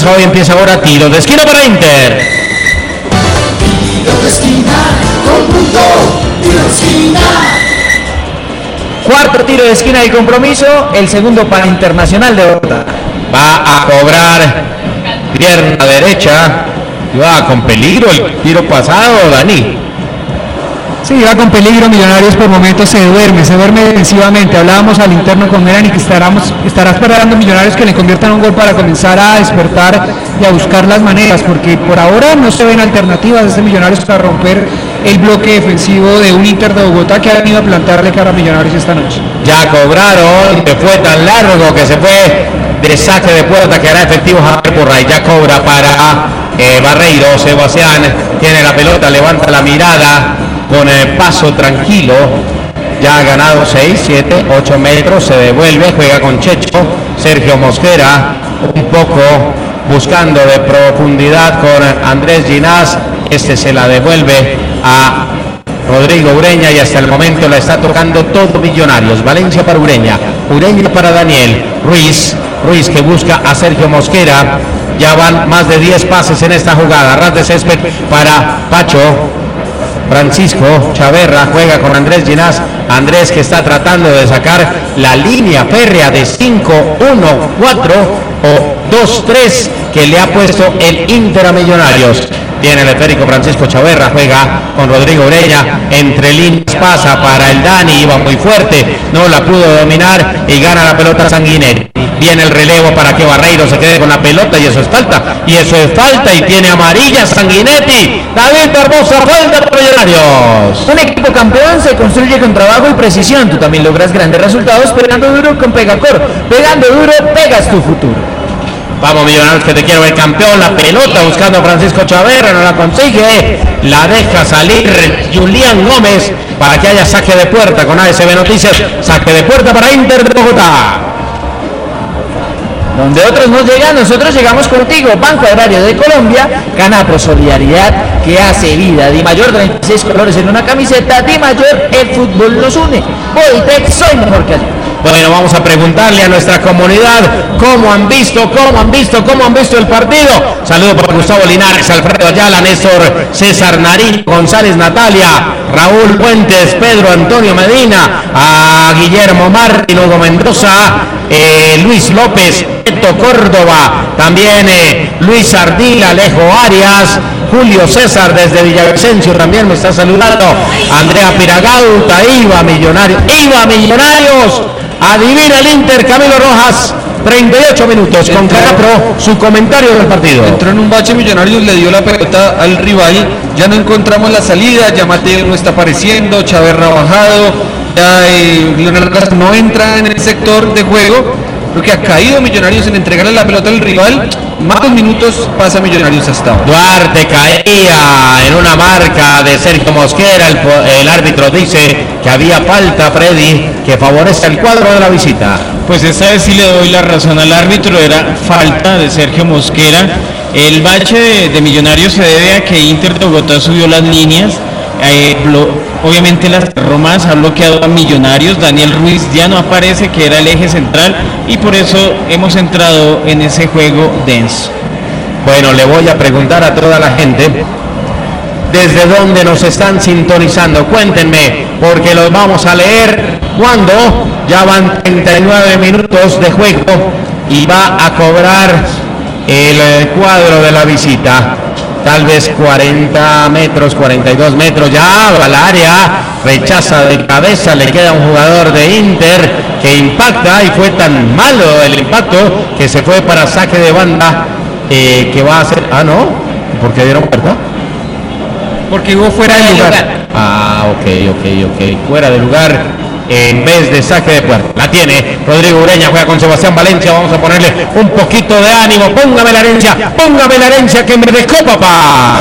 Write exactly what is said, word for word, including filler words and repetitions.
Hoy empieza ahora tiro de esquina para Inter. Tiro de esquina, conjunto, tiro de esquina. Cuarto tiro de esquina del compromiso, el segundo para Internacional de Bogotá. Va a cobrar pierna derecha. Va con peligro el tiro pasado, Dani. Sí, va con peligro. Millonarios por momentos se duerme, se duerme defensivamente. Hablábamos al interno con Merani que estaremos, estará esperando Millonarios que le conviertan un gol para comenzar a despertar y a buscar las maneras, porque por ahora no se ven alternativas de este Millonarios para romper el bloque defensivo de un Inter de Bogotá que ha venido a plantarle cara a Millonarios esta noche. Ya cobraron, que fue tan largo que se fue de saque de puerta que hará efectivo Javier Porray. Ya cobra para eh, Barreiro. Sebastián tiene la pelota, levanta la mirada con el paso tranquilo. Ya ha ganado seis, siete, ocho metros, se devuelve, juega con Checho. Sergio Mosquera un poco buscando de profundidad con Andrés Ginás. Este se la devuelve a Rodrigo Ureña y hasta el momento la está tocando todo Millonarios. Valencia para Ureña, Ureña para Daniel Ruiz, Ruiz que busca a Sergio Mosquera. Ya van más de diez pases en esta jugada. Ras de césped para Pacho. Francisco Chaverra juega con Andrés Ginás. Andrés que está tratando de sacar la línea férrea de cinco uno cuatro o dos tres que le ha puesto el Inter a Millonarios. Tiene el esférico Francisco Chaverra, juega con Rodrigo Ureña, entre líneas pasa para el Dani, iba muy fuerte, no la pudo dominar y gana la pelota Sanguinetti. Viene el relevo para que Barreiro se quede con la pelota y eso es falta, y eso es falta y tiene amarilla Sanguinetti. David Barbosa, falta para Millonarios. Un equipo campeón se construye con trabajo y precisión. Tú también logras grandes resultados pegando duro con Pegacor. Pegando duro, pegas tu futuro. Vamos Millonarios que te quiero ver campeón. La pelota buscando a Francisco Chaverra, no la consigue. La deja salir Julián Gómez para que haya saque de puerta con A S B Noticias. Saque de puerta para Inter de Bogotá. Donde otros no llegan, nosotros llegamos contigo. Banco Agrario de Colombia, Canapro Solidaridad que hace vida. Di Mayor, treinta y seis colores en una camiseta. Di Mayor, el fútbol nos une. Bodytech, soy mejor que ayer. Bueno, vamos a preguntarle a nuestra comunidad cómo han visto, cómo han visto, cómo han visto el partido. Saludos para Gustavo Linares, Alfredo Ayala, Néstor César Nariño, González Natalia, Raúl Fuentes, Pedro Antonio Medina, a Guillermo Martín, Hugo Mendoza, eh, Luis López, Eto Córdoba, también eh, Luis Ardila, Alejo Arias, Julio César desde Villavicencio también me está saludando, Andrea Piragauta, Iba Millonarios, Iba Millonarios. Adivina el Inter, Camilo Rojas, treinta y ocho minutos con Canapro, su comentario del partido. Entró en un bache Millonarios, le dio la pelota al rival, ya no encontramos la salida, ya Mateo no está apareciendo, Chaverra ha bajado, ya eh, Leonardo no entra en el sector de juego, creo que ha caído Millonarios en entregarle la pelota al rival, más de minutos pasa Millonarios hasta ahora. Duarte caía en una marca de Sergio Mosquera, el, el árbitro dice que había falta, Freddy, que favorece el cuadro de la visita. Pues esta vez sí le doy la razón al árbitro, era falta de Sergio Mosquera. El bache de, de Millonarios se debe a que Inter de Bogotá subió las líneas, eh, blo, obviamente las Romas ha bloqueado a Millonarios, Daniel Ruiz ya no aparece, que era el eje central, y por eso hemos entrado en ese juego denso. Bueno, le voy a preguntar a toda la gente desde dónde nos están sintonizando, cuéntenme, porque los vamos a leer cuando ya van treinta y nueve minutos de juego y va a cobrar el cuadro de la visita. Tal vez cuarenta metros, cuarenta y dos metros, ya va al área, rechaza de cabeza, le queda un jugador de Inter que impacta y fue tan malo el impacto que se fue para saque de banda, eh, que va a hacer, ah no, ¿por qué dieron puerta? Porque hubo fuera de lugar. Ah, ok, ok, ok, fuera de lugar. En vez de saque de puerta, la tiene Rodrigo Ureña, juega con Sebastián Valencia, vamos a ponerle un poquito de ánimo, póngame la herencia, póngame la herencia que me dejó papá.